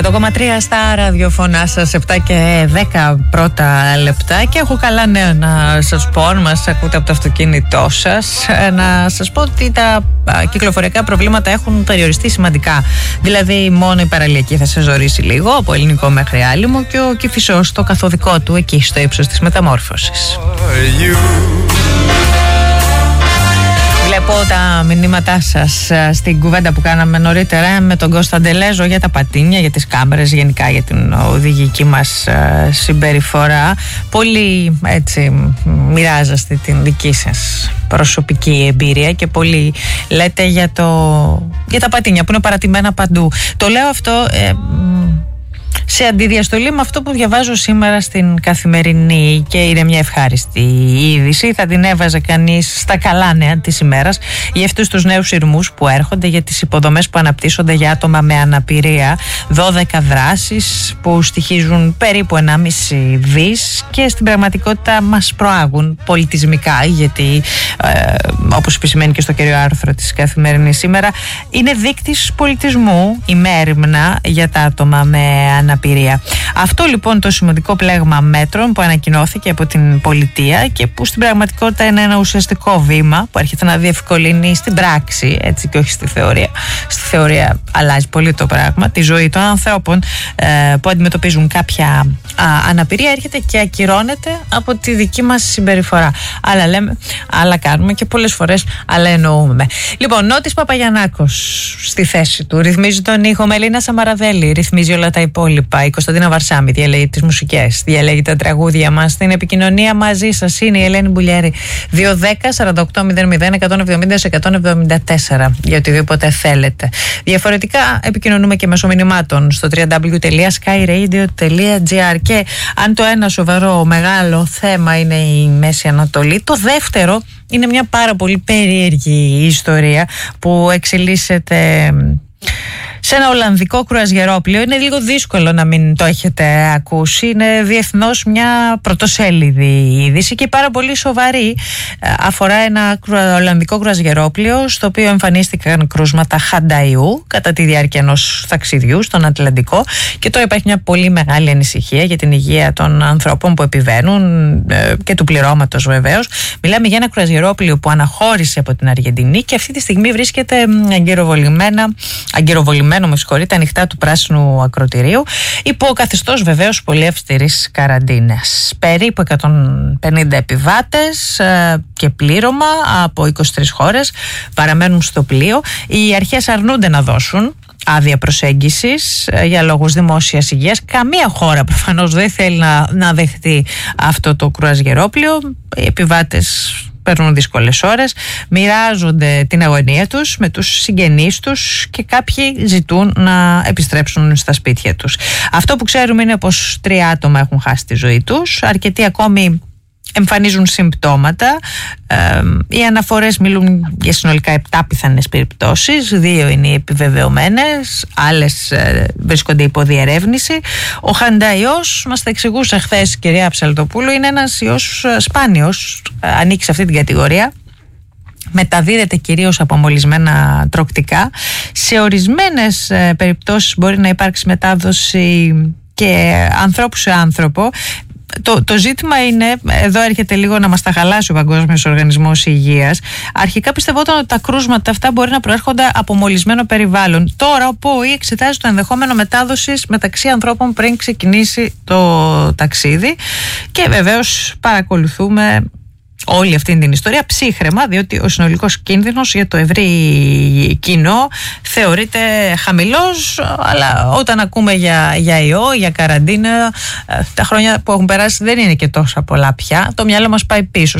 100,3 στα ραδιοφωνά σας, 7 και 10 πρώτα λεπτά. Και έχω καλά νέα να σας πω, αν μας ακούτε από το αυτοκίνητό σας, να σας πω ότι τα κυκλοφοριακά προβλήματα έχουν περιοριστεί σημαντικά. Δηλαδή μόνο η παραλιακή θα σε ζορίσει λίγο, από Ελληνικό μέχρι Άλυμο, και ο Κηφισός το καθοδικό του εκεί στο ύψος της Μεταμόρφωσης. Βλέπω τα μηνύματά σας στην κουβέντα που κάναμε νωρίτερα με τον Κώστα Ντελέζο για τα πατίνια, για τις κάμερες, γενικά για την οδηγική μας συμπεριφορά. Πολύ έτσι μοιράζεστε την δική σας προσωπική εμπειρία και πολύ λέτε για τα πατίνια που είναι παρατημένα παντού. Το λέω αυτό σε αντιδιαστολή με αυτό που διαβάζω σήμερα στην Καθημερινή, και είναι μια ευχάριστη είδηση. Θα την έβαζε κανείς στα καλά νέα της ημέρας για αυτούς τους νέους ηρμούς που έρχονται, για τις υποδομές που αναπτύσσονται για άτομα με αναπηρία. 12 δράσεις που στοιχίζουν περίπου 1,5 δις και στην πραγματικότητα μας προάγουν πολιτισμικά, γιατί όπως επισημαίνει και στο κύριο άρθρο της Καθημερινής σήμερα, είναι δείκτης πολιτισμού η μέριμνα για τα άτομα με αναπηρία. Αυτό λοιπόν το σημαντικό πλέγμα μέτρων που ανακοινώθηκε από την πολιτεία και που στην πραγματικότητα είναι ένα ουσιαστικό βήμα που έρχεται να διευκολύνει στην πράξη, έτσι και όχι στη θεωρία. Στη θεωρία αλλάζει πολύ το πράγμα, τη ζωή των ανθρώπων που αντιμετωπίζουν κάποια αναπηρία, έρχεται και ακυρώνεται από τη δική μας συμπεριφορά. Άλλα λέμε, άλλα κάνουμε και πολλές φορές άλλα εννοούμε. Λοιπόν, Νότης Παπαγιαννάκος στη θέση του ρυθμίζει τον ήχο, Μελίνα Σαμαραδέλη ρυθμίζει όλα τα υπόλοιπα. Η Κωνσταντίνα Βαρσάμι διαλέγει τις μουσικές, διαλέγει τα τραγούδια μας. Στην επικοινωνία μαζί σας είναι η Ελένη Μπουλιέρη. 210-4800-170-174 για οτιδήποτε θέλετε. Διαφορετικά επικοινωνούμε και μέσω μηνυμάτων στο www.skyradio.gr. Και αν το ένα σοβαρό μεγάλο θέμα είναι η Μέση Ανατολή, το δεύτερο είναι μια πάρα πολύ περίεργη ιστορία που εξελίσσεται σε ένα Ολλανδικό κρουαζιερόπλοιο. Είναι λίγο δύσκολο να μην το έχετε ακούσει. Είναι διεθνώς μια πρωτοσέλιδη είδηση και πάρα πολύ σοβαρή. Αφορά ένα Ολλανδικό κρουαζιερόπλοιο στο οποίο εμφανίστηκαν κρούσματα χανταϊού κατά τη διάρκεια ενός ταξιδιού στον Ατλαντικό, και τώρα υπάρχει μια πολύ μεγάλη ανησυχία για την υγεία των ανθρώπων που επιβαίνουν και του πληρώματος βεβαίως. Μιλάμε για ένα κρουαζιερόπλοιο που αναχώρησε από την Αργεντινή και αυτή τη στιγμή βρίσκεται αγκυροβολημένο ανοιχτά του πράσινου ακρωτηρίου, υπό καθεστώς βεβαίως πολύ αυστηρής καραντίνας. Περίπου 150 επιβάτες και πλήρωμα από 23 χώρες παραμένουν στο πλοίο. Οι αρχές αρνούνται να δώσουν άδεια προσέγγισης για λόγους δημόσιας υγείας. Καμία χώρα προφανώς δεν θέλει να δεχτεί αυτό το κρουαζιερόπλοιο. Οι επιβάτες παίρνουν δύσκολες ώρες, μοιράζονται την αγωνία τους με τους συγγενείς τους και κάποιοι ζητούν να επιστρέψουν στα σπίτια τους. Αυτό που ξέρουμε είναι πως 3 άτομα έχουν χάσει τη ζωή τους, αρκετοί ακόμη εμφανίζουν συμπτώματα. Οι αναφορές μιλούν για συνολικά 7 πιθανές περιπτώσεις, 2 είναι οι επιβεβαιωμένες, άλλες βρίσκονται υπό διερεύνηση. Ο χανταϊός, μας τα εξηγούσε χθες η κυρία Ψαλτοπούλου, είναι ένας ιός σπάνιος, ανήκει σε αυτή την κατηγορία. Μεταδίδεται κυρίως από μολυσμένα τροκτικά. Σε ορισμένες περιπτώσεις μπορεί να υπάρξει μετάδοση και ανθρώπου σε άνθρωπο. Το ζήτημα είναι, εδώ έρχεται λίγο να μας τα χαλάσει ο Παγκόσμιος Οργανισμός Υγείας. Αρχικά πιστευόταν ότι τα κρούσματα αυτά μπορεί να προέρχονται από μολυσμένο περιβάλλον. Τώρα ο ΠΟΗ εξετάζει το ενδεχόμενο μετάδοσης μεταξύ ανθρώπων πριν ξεκινήσει το ταξίδι, και βεβαίως παρακολουθούμε όλη αυτή την ιστορία ψύχραιμα, διότι ο συνολικός κίνδυνος για το ευρύ κοινό θεωρείται χαμηλός, αλλά όταν ακούμε για ιό, για καραντίνα, τα χρόνια που έχουν περάσει δεν είναι και τόσα πολλά πια. Το μυαλό μας πάει πίσω.